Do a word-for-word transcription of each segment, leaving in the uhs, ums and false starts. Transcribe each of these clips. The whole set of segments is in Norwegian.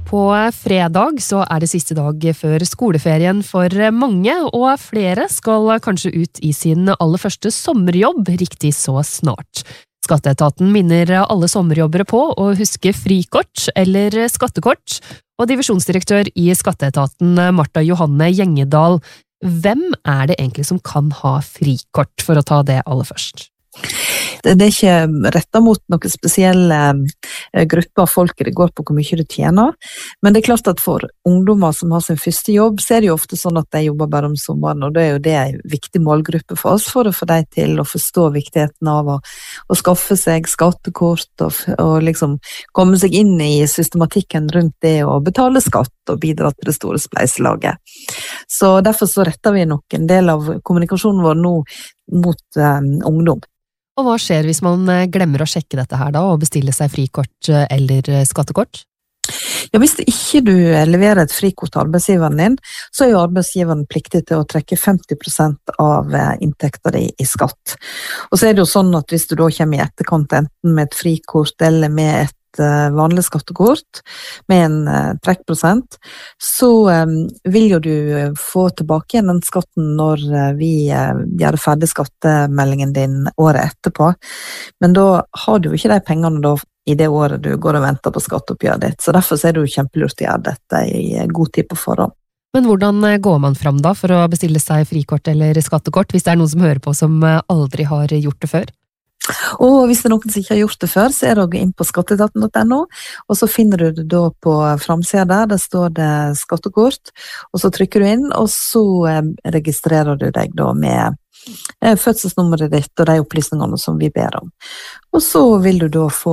På fredag så er det siste dag før skoleferien for mange, og flere skal kanskje ut i sin aller første sommerjobb riktig så snart. Skatteetaten minner alle sommerjobbere på å huske frikort eller skattekort, og divisjonsdirektør i Skatteetaten Martha Johanne Gjengedal, hvem er det egentlig som kan ha frikort, for å ta det aller først? Det er ikke rettet mot noen spesielle grupper av folk det går på hvor mye du tjener, men det er klart at for ungdommer som har sin første jobb, så er det jo ofte sånn at de jobber bare om sommeren, og det er jo det en viktig målgruppe for oss, for å få dem til å forstå viktigheten av å, å skaffe seg skattekort og, og liksom komme seg inn i systematikken rundt det å betale skatt og bidra til det store spleiselaget. Så derfor så retter vi nok en del av kommunikasjonen vår nå mot um, ungdom. Og hva skjer hvis man glemmer å sjekke dette her da, og bestille seg frikort eller skattekort? Ja, hvis ikke du leverer et frikort til arbeidsgiveren din, så er jo arbeidsgiveren pliktig til å trekke femti prosent av inntekten din i skatt. Og så er det jo sånn at hvis du da kommer i etterkant enten med et frikort eller med et vanlig skattekort med en uh, trekkprosent, så um, vil jo du få tilbake igjen den skatten når uh, vi uh, gjør ferdig skattemeldingen din året etterpå. Men da har du jo ikke de pengene da, i det året du går og venter på skatteoppgjøret ditt, så derfor er det jo kjempelurt å gjøre dette i god tid på forhånd. Men hvordan går man fram da for å bestille seg frikort eller skattekort, hvis det er noen som hører på som aldri har gjort det før? Og hvis det er noen som ikke har gjort det før, så er det å gå inn på skatteetaten punktum no, og så finner du det da på framsiden der, der står det skattekort, og så trykker du inn, og så registrerer du deg da med fødselsnummeret ditt og de opplysningene som vi ber om. Og så vil du da få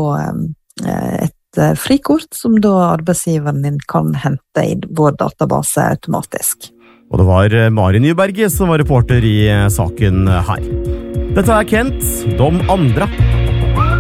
et frikort som da arbeidsgiveren din kan hente i vår database automatisk. Og det var Mari Nyberget som var reporter i saken her. Dette er Kent, de andre.